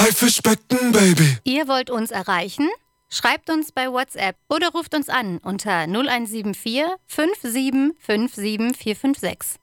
Haifischbecken, Baby. Ihr wollt uns erreichen? Schreibt uns bei WhatsApp oder ruft uns an unter 0174 57 57 456.